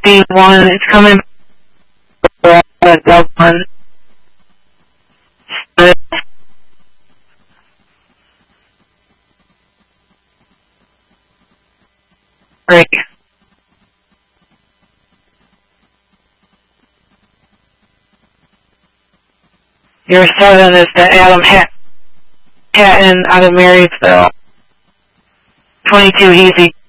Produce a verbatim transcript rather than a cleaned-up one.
B one, it's coming at Dublin. Great. Your seven is the Adam Hatton out of Marysville. twenty-two easy.